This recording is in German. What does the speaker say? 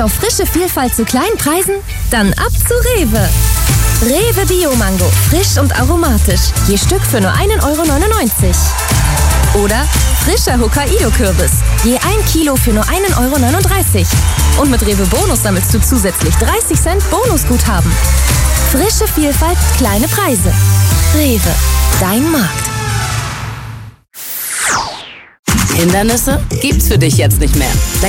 auf frische Vielfalt zu kleinen Preisen? Dann ab zu Rewe. Rewe Bio-Mango, frisch und aromatisch. Je Stück für nur 1,99 €. Oder frischer Hokkaido-Kürbis. Je 1 Kilo für nur 1,39 €. Und mit Rewe Bonus sammelst du zusätzlich 30 Cent Bonusguthaben. Frische Vielfalt, kleine Preise. Rewe, dein Markt. Hindernisse gibt's für dich jetzt nicht mehr. Denn